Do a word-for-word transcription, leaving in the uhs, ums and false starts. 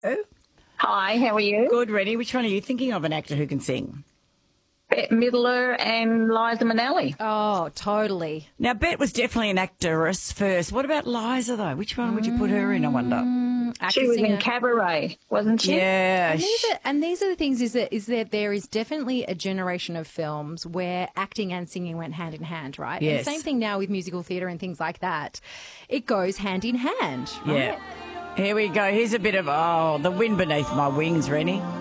Oh, Hi, how are you? good, Rennie. Which one are you thinking of, an actor who can sing? Bette Midler and Liza Minnelli. Oh, totally. Now, Bet was definitely an actress first. What about Liza, though? Which one would you put her in, I wonder? She was in Cabaret, wasn't she? Yeah. And these, are, and these are the things is that is that there is definitely a generation of films where acting and singing went hand in hand, right? Yes. And same thing now with musical theatre and things like that. It goes hand in hand, right? Yeah. Here we go. Here's a bit of, oh, The Wind Beneath My Wings, Rennie.